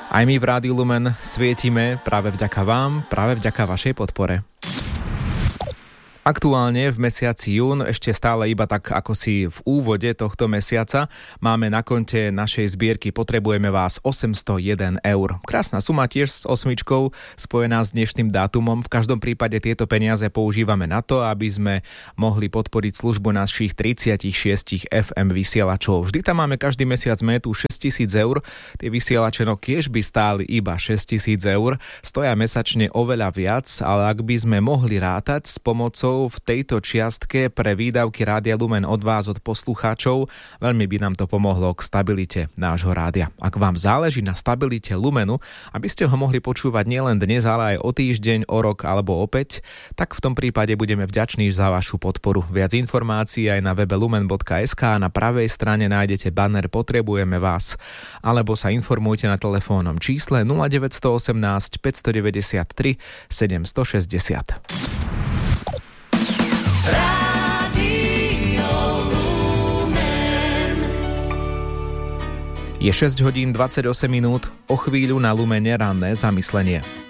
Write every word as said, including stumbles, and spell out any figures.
Aj my v Rádiu Lumen svietime práve vďaka vám, práve vďaka vašej podpore. Aktuálne v mesiaci jún, ešte stále iba tak ako si v úvode tohto mesiaca, máme na konte našej zbierky Potrebujeme vás osemsto jeden eur. Krásna suma tiež s osmičkou, spojená s dnešným dátumom. V každom prípade tieto peniaze používame na to, aby sme mohli podporiť službu našich tridsaťšesť ef em vysielačov. Vždy tam máme každý mesiac metu šesťtisíc eur. Tie vysielače no kiež by stáli iba šesťtisíc eur. Stoja mesačne oveľa viac, ale ak by sme mohli rátať s pomocou v tejto čiastke pre výdavky Rádia Lumen od vás, od poslucháčov, veľmi by nám to pomohlo k stabilite nášho rádia. Ak vám záleží na stabilite Lumenu, aby ste ho mohli počúvať nielen dnes, ale aj o týždeň, o rok alebo opäť, tak v tom prípade budeme vďační za vašu podporu. Viac informácií aj na webe lumen bodka es ká. Na pravej strane nájdete banner Potrebujeme vás, alebo sa informujte na telefónnom čísle nula deväť jedna osem päťstodeväťdesiattri sedemstošesťdesiat. Je šesť hodín dvadsaťosem minút, o chvíľu na Lumene ranné zamyslenie.